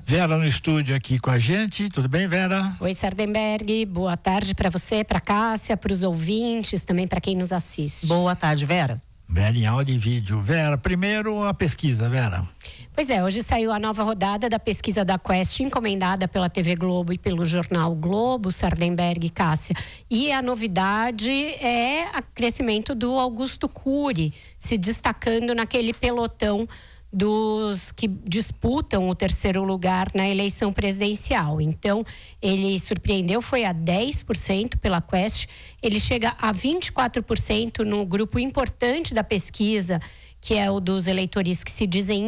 Vera no estúdio aqui com a gente. Tudo bem, Vera? Oi, Sardenberg. Boa tarde para você, para Cássia, para os ouvintes, também para quem nos assiste. Boa tarde, Vera. Vera em áudio e vídeo. Vera, primeiro a pesquisa, Vera. Pois é, hoje saiu a nova rodada da pesquisa da Quest, encomendada pela TV Globo e pelo jornal Globo, Sardenberg e Cássia. E a novidade é o crescimento do Augusto Cury, se destacando naquele pelotão dos que disputam o terceiro lugar na eleição presidencial. Então, ele surpreendeu, foi a 10% pela Quest, ele chega a 24% no grupo importante da pesquisa, que é o dos eleitores que se dizem